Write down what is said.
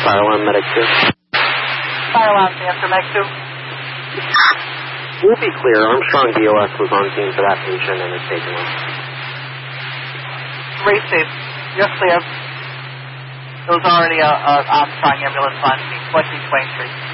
Fire alarm, medic 2. Fire alarm, answer, medic 2. We'll be clear. Armstrong DOS was on scene for that patient and is taking him. Racing. You're clear. There was already a Armstrong ambulance on scene, 1423.